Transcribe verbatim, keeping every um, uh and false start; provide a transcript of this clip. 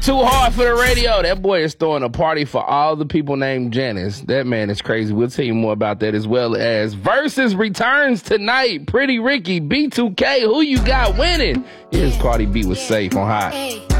Too hard for the radio. That boy is throwing a party for all the people named Janice. That man is crazy. We'll tell you more about that, as well as Versus returns tonight. Pretty Ricky, B two K, who you got winning? Here's Cardi B with Safe on Hot.